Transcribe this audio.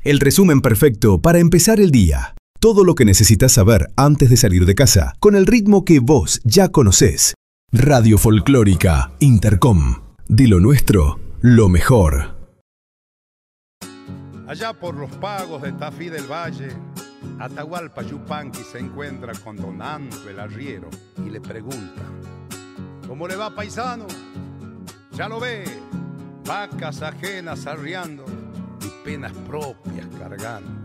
El resumen perfecto para empezar el día. Todo lo que necesitas saber antes de salir de casa, con el ritmo que vos ya conocés. Radio Folclórica Intercom. De lo nuestro, lo mejor. Allá por los pagos de Tafí del Valle, Atahualpa Yupanqui se encuentra con don Anto el arriero y le pregunta: ¿cómo le va, paisano? Ya lo ve, vacas ajenas arriando y penas propias cargando.